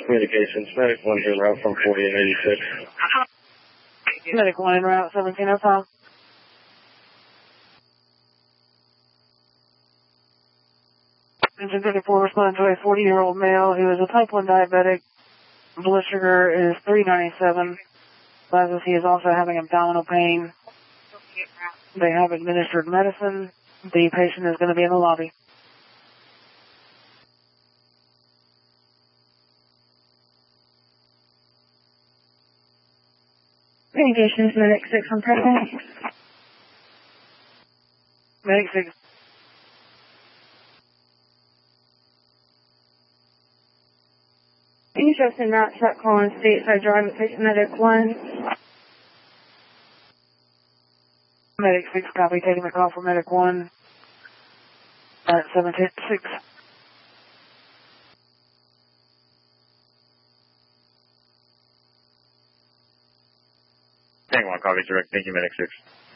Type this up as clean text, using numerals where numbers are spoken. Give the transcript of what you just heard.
Communications, Medic 1 en route from 40 and 86. Medic 1 en route, 1705. Engine 34 responding to a 40-year-old male who is a type 1 diabetic. Blood sugar is 397. Advises he is also having abdominal pain. They have administered medicine. The patient is going to be in the lobby. Communications, Medic 6 on present. Medic 6. Interest in route truck calling stateside driving patient Medic 1. Medic 6, copy, taking the call for Medic 1 at 756. Tango 1, copy, direct. Thank you, Medic 6.